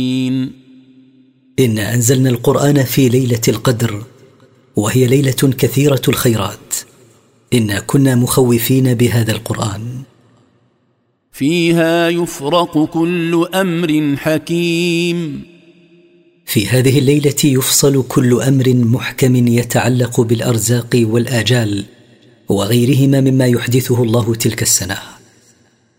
إنا أنزلنا القرآن في ليلة القدر، وهي ليلة كثيرة الخيرات. إنا كنا مخوفين بهذا القرآن. فيها يفرق كل أمر حكيم. في هذه الليلة يفصل كل أمر محكم يتعلق بالأرزاق والآجال وغيرهما مما يحدثه الله تلك السنة.